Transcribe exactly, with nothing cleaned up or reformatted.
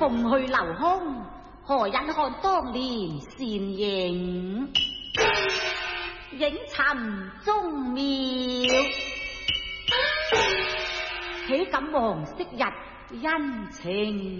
逢去留空，何忍看當年倩影，影尋蹤渺，豈敢忘昔日恩情。